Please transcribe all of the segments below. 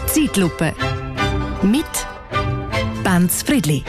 Zeitlupe mit Benz Friedli.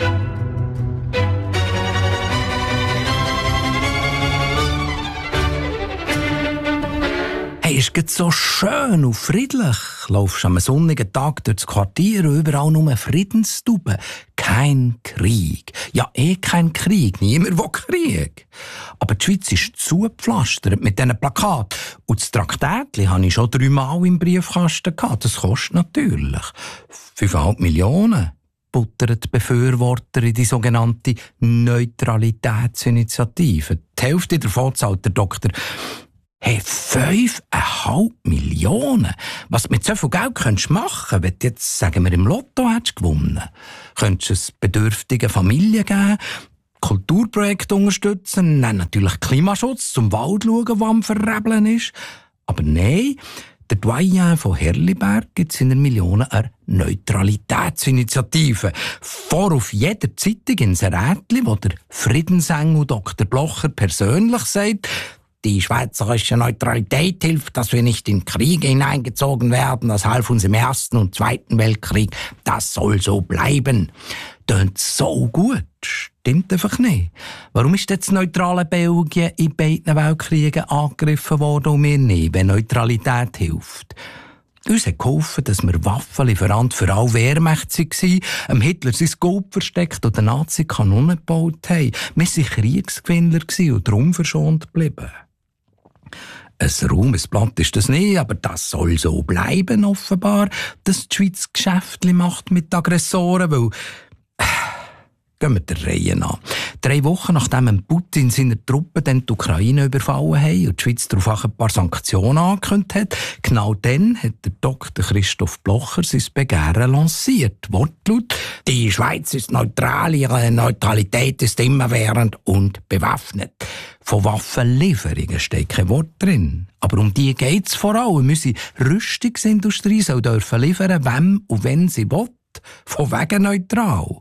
Hey, ist gerade so schön und friedlich. Laufst am sonnigen Tag durch das Quartier und überall nur Friedenstuben. Kein Krieg. Ja, kein Krieg. Niemand will Krieg. Aber die Schweiz ist zugepflastert mit diesen Plakaten. Und das Traktätchen habe ich schon 3 Mal im Briefkasten gehabt. Das kostet natürlich 5,5 Millionen. Buttern die Befürworter in die sogenannte Neutralitätsinitiative. Die Hälfte davon zahlt der Doktor. Hey, 5,5 Millionen? Was du mit so viel Geld könntest machen, wenn du jetzt, sagen wir, im Lotto hättest gewonnen? Könntest du es bedürftigen Familien geben, Kulturprojekte unterstützen, dann natürlich Klimaschutz, zum Wald schauen, der am Verrebeln ist. Aber nein, der Doyen von Herliberg gibt seiner Millionen eine Neutralitätsinitiative. Vor auf jeder Zeitung in Rätli, wo der Friedensengel Dr. Blocher persönlich sagt, die schweizerische Neutralität hilft, dass wir nicht in Kriege hineingezogen werden. Das half uns im Ersten und Zweiten Weltkrieg. Das soll so bleiben. Tönt so gut. Stimmt einfach nicht. Warum ist das neutrale Belgien in beiden Weltkriegen angegriffen worden und wir nicht, wenn Neutralität hilft? Uns hat geholfen, dass wir Waffenlieferant für alle wehrmächtig waren, Hitler sein Gold versteckt und den Nazi Kanonen gebaut haben. Wir waren Kriegsgewinner und darum verschont geblieben. Ein Ruhmesblatt ist das nicht, aber das soll so bleiben, offenbar, dass die Schweiz Geschäftli macht mit Aggressoren, weil... Gehen wir der Reihe an. 3 Wochen nachdem Putin seine Truppen dann die Ukraine überfallen haben und die Schweiz darauf ein paar Sanktionen angekündigt hat, genau dann hat der Dr. Christoph Blocher sein Begehren lanciert. Wortlaut: Die Schweiz ist neutral, ihre Neutralität ist immerwährend und bewaffnet. Von Waffenlieferungen steht kein Wort drin. Aber um die geht es vor allem. Unsere Rüstungsindustrie soll dürfen liefern, wem und wenn sie will. Von wegen neutral.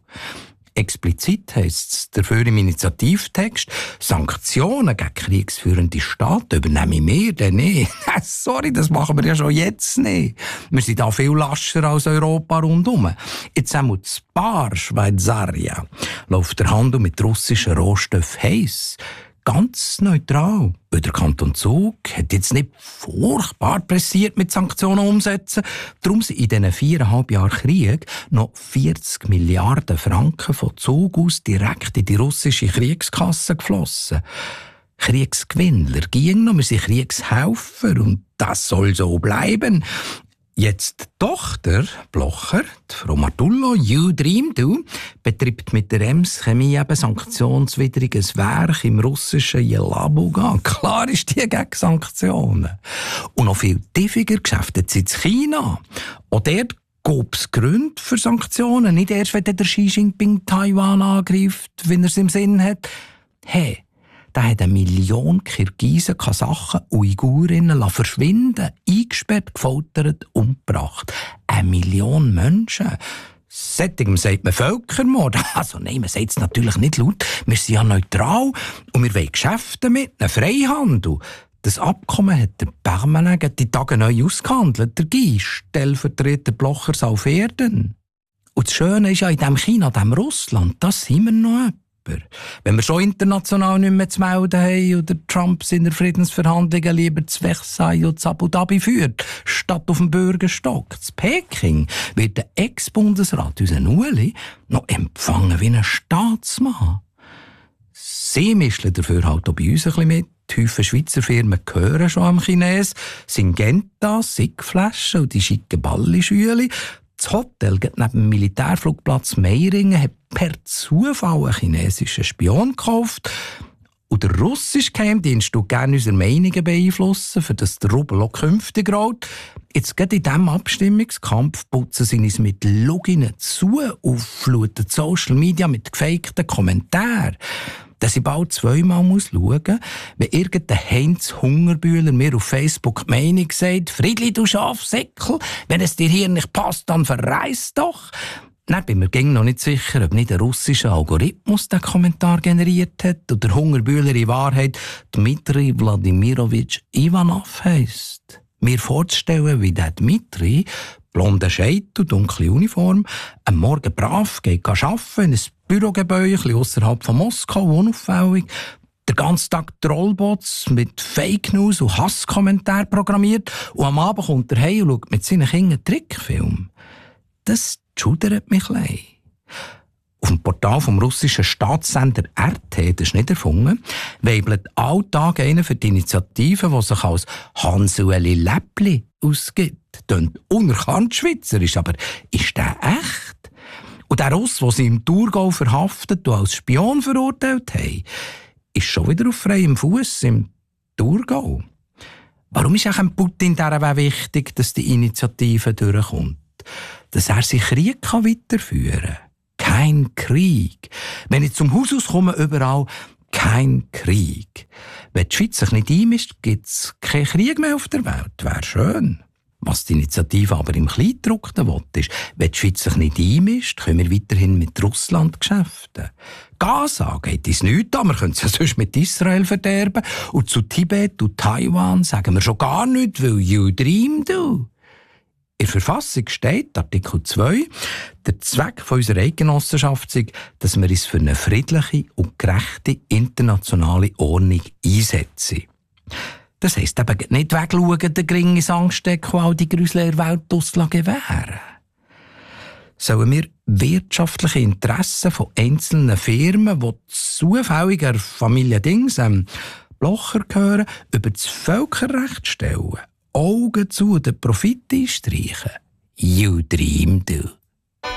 Explizit heisst es dafür im Initiativtext, Sanktionen gegen kriegsführende Staaten übernehmen wir denn nicht. Sorry, das machen wir ja schon jetzt nicht. Wir sind da viel lascher als Europa rundum. Jetzt haben wir das Bar Schweizaria. Läuft der Handel mit russischen Rohstoffen heiß. Ganz neutral. Weil der Kanton Zug hat jetzt nicht furchtbar pressiert mit Sanktionen umsetzen. Darum sind in diesen 4,5 Jahren Krieg noch 40 Milliarden Franken von Zug aus direkt in die russische Kriegskasse geflossen. Kriegsgewinnler ging noch, wir sind Kriegshelfer und das soll so bleiben. Jetzt die Tochter Blocher, die Frau Martullo, You Dream Du, betreibt mit der Ems Chemie eben sanktionswidriges Werk im russischen Jelabuga. Klar ist die gegen Sanktionen. Und noch viel tiefiger geschäftet sie in China. Auch dort gab es Gründe für Sanktionen. Nicht erst, wenn der Xi Jinping Taiwan angreift, wenn er es im Sinn hat. Hey, da hat 1 Million Kirgisen, Kasachen, Uigurinnen verschwinden, eingesperrt, gefoltert, umgebracht. 1 Million Menschen. Sättigem sagt man Völkermord. Also nein, man sagt es natürlich nicht laut. Wir sind ja neutral und wir wollen Geschäfte mit, einen Freihandel. Das Abkommen hat der Parmelin die Tage neu ausgehandelt. Der Guy, Stellvertreter Blochers auf Erden. Und das Schöne ist ja, in diesem China, diesem Russland, das sind wir noch. Wenn wir schon international nicht mehr zu melden haben oder Trump seine Friedensverhandlungen lieber zu Versailles und zu Abu Dhabi führt, statt auf dem Bürgerstock. Zu Peking wird der Ex-Bundesrat, unser Ueli, noch empfangen wie ein Staatsmann. Sie mischen dafür halt auch bei uns ein bisschen mit. Die Häufen Schweizer Firmen gehören schon am Chines, Syngenta, Sigflaschen und die schicken Ballischüli. Das Hotel neben dem Militärflugplatz Meiringen hat per Zufall einen chinesischen Spion gekauft. Und der russische Geheimdienst tut gerne unsere Meinungen beeinflussen, für das der Rubel auch künftig rollt. Jetzt gerade in diesem Abstimmungskampf putzen sie uns mit Loginen zu und fluten Social Media mit gefakten Kommentaren. Dass ich bald 2-mal schauen muss, wenn irgendein Heinz Hungerbühler mir auf Facebook die Meinung sagt, «Friedli, du Schafsäckel, wenn es dir hier nicht passt, dann verreis doch!» Dann bin ich mir noch nicht sicher, ob nicht ein russischer Algorithmus den Kommentar generiert hat oder der Hungerbühler in Wahrheit Dmitri Wladimirovich Ivanov heisst. Mir vorzustellen, wie der Dmitri Blonder Scheitel, dunkle Uniform, am Morgen brav, geht arbeiten, in ein Bürogebäude, ein bisschen ausserhalb von Moskau, unauffällig. Den ganzen Tag Trollbots mit Fake News und Hasskommentaren programmiert und am Abend kommt er heim und schaut mit seinen Kindern einen Trickfilm. Das schudert mich ein bisschen. Auf dem Portal vom russischen Staatssender RT, das ist nicht erfunden, weibelt alltag einer für die Initiative, die sich als Hansueli Läppli ausgibt. Tönt unerkannt schweizerisch, aber ist der echt? Und der Russ, den sie im Thurgau verhaftet und als Spion verurteilt haben, ist schon wieder auf freiem Fuß im Thurgau. Warum ist auch Putin dieser wichtig, dass die Initiative durchkommt? Dass er seinen Krieg weiterführen kann. Kein Krieg. Wenn ich zum Haus auskomme, überall kein Krieg. Wenn die Schweiz sich nicht einmischt, gibt es keinen Krieg mehr auf der Welt. Wäre schön. Was die Initiative aber im Kleingedruckten will, ist, wenn die Schweiz sich nicht einmischt, können wir weiterhin mit Russland geschäften. Gaza geht uns nichts an, wir können es ja sonst mit Israel verderben. Und zu Tibet und Taiwan sagen wir schon gar nichts, weil you dream do. In der Verfassung steht, Artikel 2, der Zweck von unserer Eidgenossenschaft ist, dass wir uns für eine friedliche und gerechte internationale Ordnung einsetzen. Das heisst eben nicht wegschauen, den Gring ins Angststecken und all die Grüsler in der Welt gewähren. Sollen wir wirtschaftliche Interessen von einzelnen Firmen, die zufälliger Familie Dings, Blocher gehören, über das Völkerrecht stellen? Augen zu, den Profit einstreichen? You dream, du.